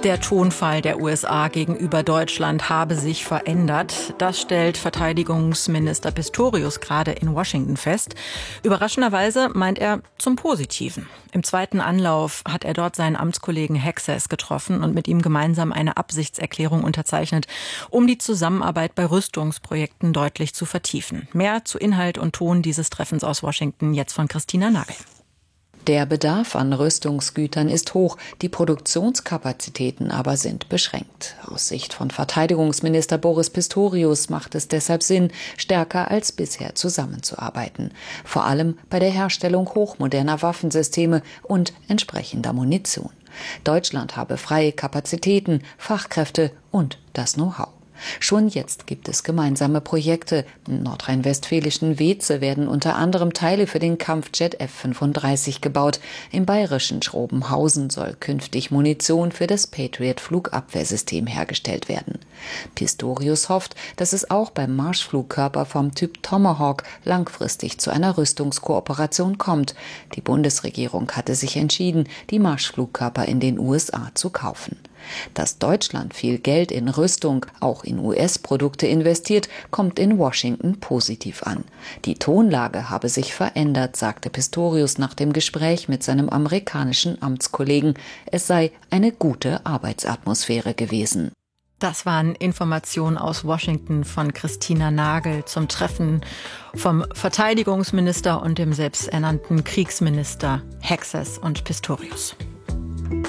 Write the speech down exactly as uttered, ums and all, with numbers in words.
Der Tonfall der U S A gegenüber Deutschland habe sich verändert. Das stellt Verteidigungsminister Pistorius gerade in Washington fest. Überraschenderweise meint er zum Positiven. Im zweiten Anlauf hat er dort seinen Amtskollegen Hexas getroffen und mit ihm gemeinsam eine Absichtserklärung unterzeichnet, um die Zusammenarbeit bei Rüstungsprojekten deutlich zu vertiefen. Mehr zu Inhalt und Ton dieses Treffens aus Washington jetzt von Christina Nagel. Der Bedarf an Rüstungsgütern ist hoch, die Produktionskapazitäten aber sind beschränkt. Aus Sicht von Verteidigungsminister Boris Pistorius macht es deshalb Sinn, stärker als bisher zusammenzuarbeiten. Vor allem bei der Herstellung hochmoderner Waffensysteme und entsprechender Munition. Deutschland habe freie Kapazitäten, Fachkräfte und das Know-how. Schon jetzt gibt es gemeinsame Projekte. Im nordrhein-westfälischen Weeze werden unter anderem Teile für den Kampfjet F fünfunddreißig gebaut. Im bayerischen Schrobenhausen soll künftig Munition für das Patriot-Flugabwehrsystem hergestellt werden. Pistorius hofft, dass es auch beim Marschflugkörper vom Typ Tomahawk langfristig zu einer Rüstungskooperation kommt. Die Bundesregierung hatte sich entschieden, die Marschflugkörper in den U S A zu kaufen. Dass Deutschland viel Geld in Rüstung, auch in U S-Produkte investiert, kommt in Washington positiv an. Die Tonlage habe sich verändert, sagte Pistorius nach dem Gespräch mit seinem amerikanischen Amtskollegen. Es sei eine gute Arbeitsatmosphäre gewesen. Das waren Informationen aus Washington von Christina Nagel zum Treffen vom Verteidigungsminister und dem selbsternannten Kriegsminister Hexas und Pistorius.